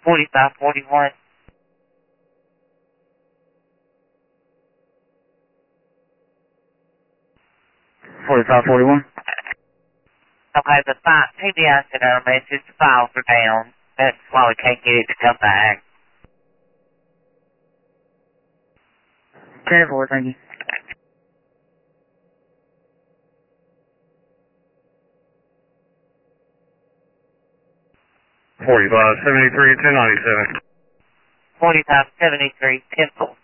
4541. 4541. Okay, the TBI sent out a message, the files are down. That's why we can't get it to come back. 10-4, thank you. $4573 1097. 4573 10-4.